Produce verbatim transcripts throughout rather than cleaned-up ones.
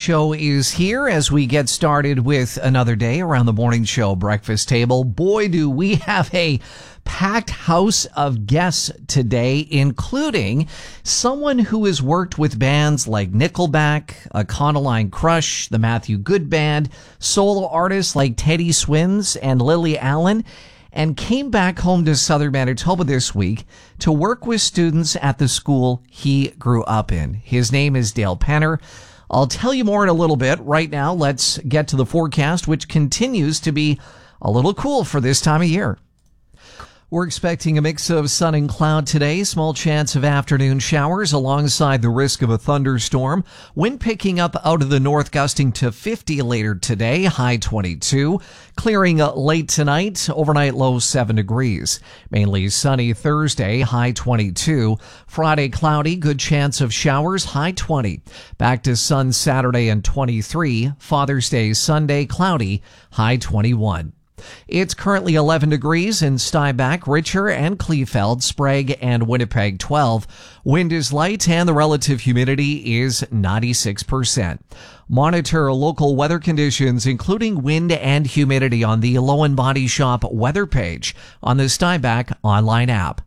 Show is here as we get started with another day around the Morning Show breakfast table. Boy, do we have a packed house of guests today, including someone who has worked with bands like Nickelback, Econoline Crush, the Matthew Good Band, solo artists like Teddy Swims and Lily Allen, and came back home to Southern Manitoba this week to work with students at the school he grew up in. His name is Dale Penner. I'll tell you more in a little bit. Right now, let's get to the forecast, which continues to be a little cool for this time of year. We're expecting a mix of sun and cloud today. Small chance of afternoon showers alongside the risk of a thunderstorm. Wind picking up out of the north, gusting to fifty later today, high twenty-two. Clearing late tonight, overnight low seven degrees. Mainly sunny Thursday, high twenty-two. Friday cloudy, good chance of showers, high twenty. Back to sun Saturday and twenty-three. Father's Day Sunday, cloudy, high twenty-one. It's currently eleven degrees in Stuyback, Richer, and Kleefeld, Sprague, and Winnipeg twelve. Wind is light and the relative humidity is ninety-six percent. Monitor local weather conditions, including wind and humidity, on the Lowen Body Shop weather page on the Stuyback online app.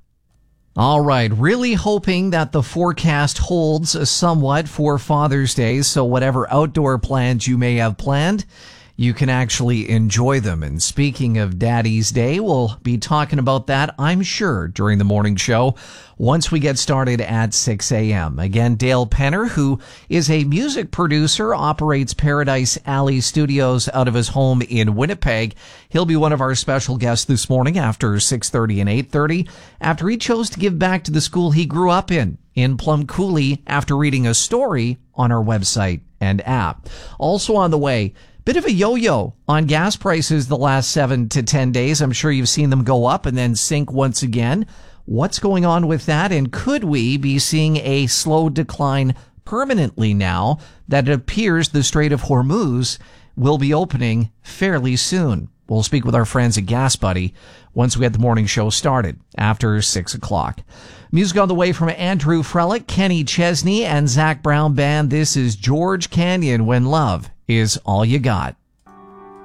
All right, really hoping that the forecast holds somewhat for Father's Day, so whatever outdoor plans you may have planned, you can actually enjoy them. And speaking of Daddy's Day, we'll be talking about that, I'm sure, during the morning show once we get started at six a.m. Again, Dale Penner, who is a music producer, operates Paradise Alley Studios out of his home in Winnipeg. He'll be one of our special guests this morning after six thirty and eight thirty, after he chose to give back to the school he grew up in, in Plum Coulee, after reading a story on our website and app. Also on the way, bit of a yo-yo on gas prices the last seven to ten days. I'm sure you've seen them go up and then sink once again. What's going on with that? And could we be seeing a slow decline permanently now that it appears the Strait of Hormuz will be opening fairly soon? We'll speak with our friends at Gas Buddy once we get the morning show started after six o'clock. Music on the way from Andrew Frelick, Kenny Chesney, and Zach Brown Band. This is George Canyon, When Love Is All You Got.